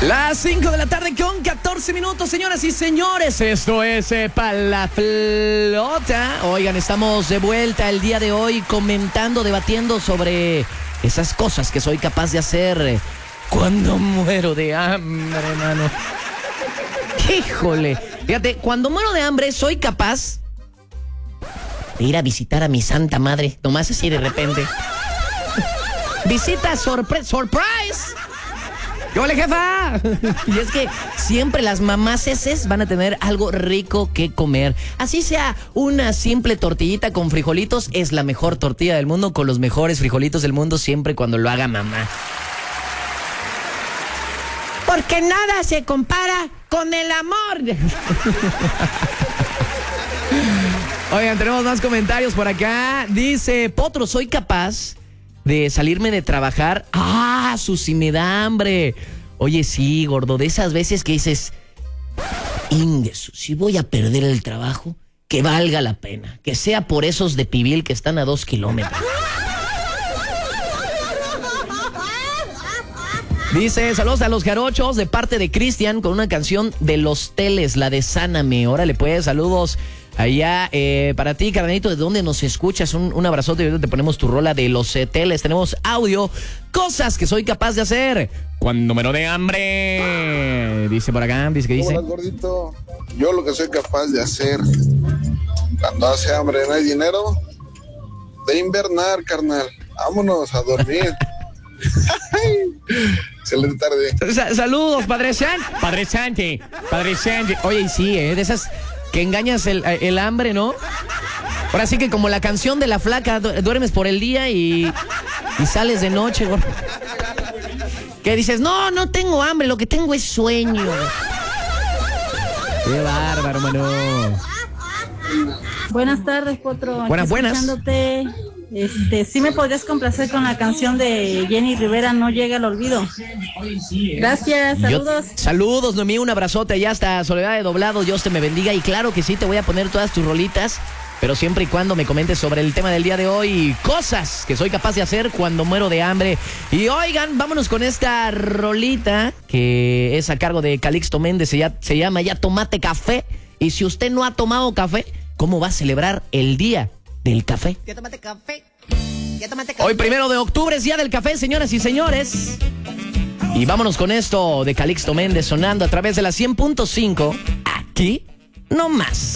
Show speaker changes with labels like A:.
A: Las 5 de la tarde con 14 minutos, señoras y señores. Esto es Pa' la Flota. Oigan, estamos de vuelta el día de hoy comentando, debatiendo sobre esas cosas que soy capaz de hacer cuando muero de hambre, hermano. Híjole, fíjate, cuando muero de hambre soy capaz de ir a visitar a mi santa madre, nomás así de repente. Visita surprise. ¡Yo le, jefa! Y es que siempre las mamaceses van a tener algo rico que comer. Así sea una simple tortillita con frijolitos, es la mejor tortilla del mundo, con los mejores frijolitos del mundo, siempre cuando lo haga mamá. Porque nada se compara con el amor. Oigan, tenemos más comentarios por acá. Dice Potro, soy capaz de salirme de trabajar. ¡Ah, si me da hambre! Oye, sí, gordo, de esas veces que dices, Ingesu, si voy a perder el trabajo, que valga la pena. Que sea por esos de Pibil que están a 2 kilómetros. Dice, saludos a los jarochos de parte de Cristian con una canción de Los Teles, la de Sáname. Órale pues, saludos allá para ti, carnalito, ¿de dónde nos escuchas? Un abrazote y ahorita te ponemos tu rola de Los Teles. Tenemos audio, cosas que soy capaz de hacer cuando muero de hambre. Dice por acá, dice que dice.
B: Hola, gordito. Yo lo que soy capaz de hacer cuando hace hambre y no hay dinero, de invernar, carnal. Vámonos a dormir. Excelente tarde.
A: Saludos, Padre Santi. Oye, y sí, de esas que engañas el hambre, ¿no? Ahora sí que como la canción de la flaca, duermes por el día y sales de noche, güey. Que dices, no tengo hambre, lo que tengo es sueño. Qué bárbaro, mano.
C: Buenas tardes, Potro.
A: Buenas.
C: Escuchándote. ¿Sí me podrías complacer con la canción de Jenny Rivera, No llega al olvido? Gracias, saludos.
A: Saludos, Noemí, un abrazote allá hasta Soledad de Doblado, Dios te me bendiga. Y claro que sí, te voy a poner todas tus rolitas, pero siempre y cuando me comentes sobre el tema del día de hoy, cosas que soy capaz de hacer cuando muero de hambre. Y oigan, vámonos con esta rolita que es a cargo de Calixto Méndez, se llama Ya Tomate Café. Y si usted no ha tomado café, ¿cómo va a celebrar el día del café?
D: Ya tómate café.
A: Hoy 1 de octubre es día del café, señoras y señores. Y vámonos con esto de Calixto Méndez sonando a través de la 100.5. Aquí no más.